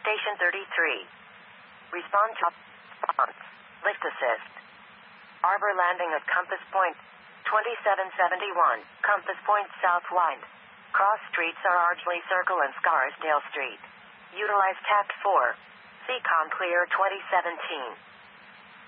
Station 33. Respond to response. Lift assist. Arbor landing at Compass Point. 2771. Compass Point South Wind. Cross streets are Ardsley Circle and Scarsdale Street. Utilize TAP 4. Seacom Clear 2017.